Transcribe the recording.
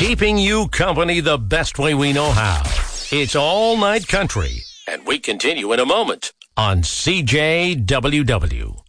keeping you company the best way we know how. It's All Night Country, and we continue in a moment on CJWW.